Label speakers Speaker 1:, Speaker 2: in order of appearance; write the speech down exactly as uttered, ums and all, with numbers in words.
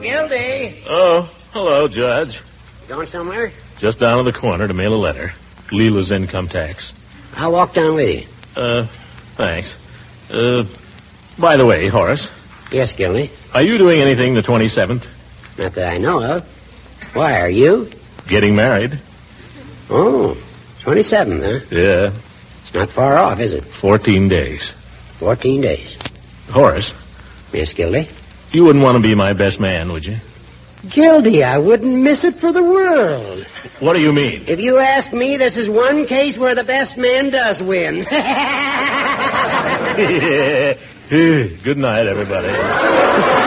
Speaker 1: Gildy.
Speaker 2: Oh, hello, Judge.
Speaker 1: Going somewhere?
Speaker 2: Just down to the corner to mail a letter. Leela's income tax.
Speaker 1: I'll walk down with you.
Speaker 2: Uh, thanks. Uh, by the way, Horace.
Speaker 1: Yes, Gildy.
Speaker 2: Are you doing anything the twenty-seventh?
Speaker 1: Not that I know of. Why, are you?
Speaker 2: Getting married.
Speaker 1: Oh, twenty-seventh, huh?
Speaker 2: Yeah.
Speaker 1: It's not far off, is it?
Speaker 2: Fourteen days.
Speaker 1: Fourteen days.
Speaker 2: Horace.
Speaker 1: Yes, Gildy?
Speaker 2: You wouldn't want to be my best man, would you?
Speaker 1: Gildy, I wouldn't miss it for the world.
Speaker 2: What do you mean?
Speaker 1: If you ask me, this is one case where the best man does win.
Speaker 2: Yeah. Good night, everybody.